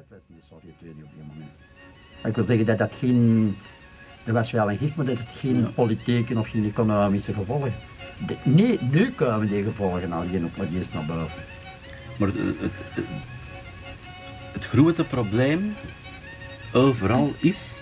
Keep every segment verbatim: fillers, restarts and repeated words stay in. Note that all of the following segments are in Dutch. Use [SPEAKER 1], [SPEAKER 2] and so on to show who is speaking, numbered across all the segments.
[SPEAKER 1] tijd was in de Sovjet-Unie op die moment. Ik wil zeggen dat dat geen, er was wel een gift, maar dat het geen ja. politieke of geen economische gevolgen. De, nee, nu komen die gevolgen al geen op maar eerst naar boven.
[SPEAKER 2] Maar het, het, het, het grote probleem overal is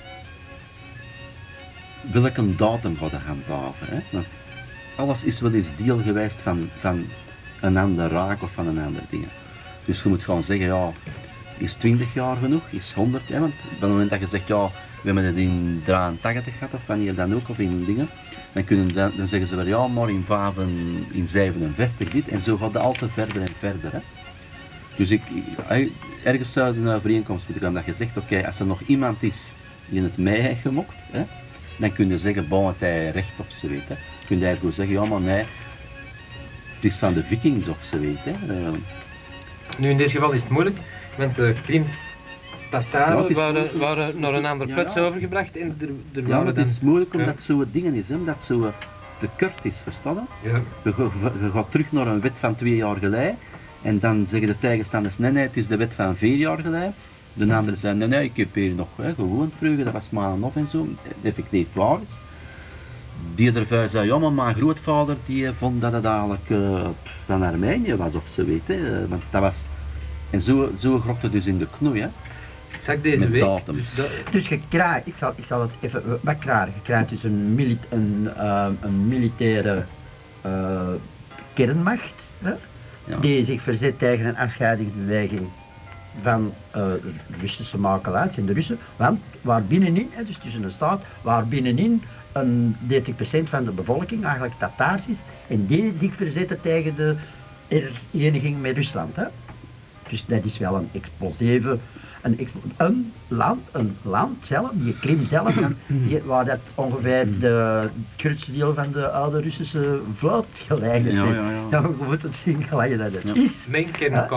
[SPEAKER 2] welke datum gaat de handhaven. Hè? Want alles is wel eens deel geweest van, van een ander raak of van een ander ding. Dus je moet gewoon zeggen, ja, is twintig jaar genoeg, is honderd, hè? Want op het moment dat je zegt, ja, we hebben het in drieëntachtig gehad of wanneer dan ook, of in dingen, dan, kunnen, dan, dan zeggen ze wel, ja, maar in, vijf, in zevenenveertig dit, en zo gaat het altijd verder en verder. Hè? Dus ik, ergens zou een overeenkomst moeten komen dat je zegt, oké, okay, als er nog iemand is die in het mei heeft gemokt, hè, dan kun je zeggen, bon, het hij recht op ze weet. Hè. Kun je eigenlijk zeggen, ja maar nee, het is van de vikings of ze weet. Hè. Uh,
[SPEAKER 3] Nu in dit geval is het moeilijk, want de Krim-Tataren ja, waren, waren naar een andere plaats ja, ja. overgebracht en er, er
[SPEAKER 2] ja, maar
[SPEAKER 3] het
[SPEAKER 2] dan... is moeilijk omdat ja. het zo'n dingen is, hè, omdat het zo te kort is, verstaan je? Ja. Je, je, je gaat terug naar een wet van twee jaar geleden en dan zeggen de tegenstanders, nee nee, het is de wet van vier jaar geleden. De anderen zeiden, nee nee, ik heb hier nog hè, gewoon vroeger, dat was maanden of en zo, effectief waar is. Die ervan zei, ja maar mijn grootvader die vond dat het eigenlijk uh, van Armenië was of zo weet, hè, want dat was, en zo, zo grokt het dus in de knoei, hè.
[SPEAKER 3] Zeg deze week. Dus,
[SPEAKER 1] dat... dus je krijgt, ik zal, ik zal het even wat krijgen, je krijgt dus een, mili een, uh, een militaire uh, kernmacht, hè, ja. die zich verzet tegen een afscheidingsbeweging van uh, de Russische makelaars, het zijn de Russen, want waar binnenin, hè, dus tussen een staat, waar binnenin een dertig procent van de bevolking eigenlijk Tataars is en die zich verzetten tegen de hereniging met Rusland. Hè. Dus dat is wel een explosieve, een, expo een, land, een land zelf, die Krim zelf, die, waar dat ongeveer de, het grootste deel van de oude Russische vloot gelegen heeft.
[SPEAKER 2] Ja, ja, ja.
[SPEAKER 1] Ja, je moet het zien gelijk dat het
[SPEAKER 2] ja.
[SPEAKER 1] is.
[SPEAKER 3] Mijn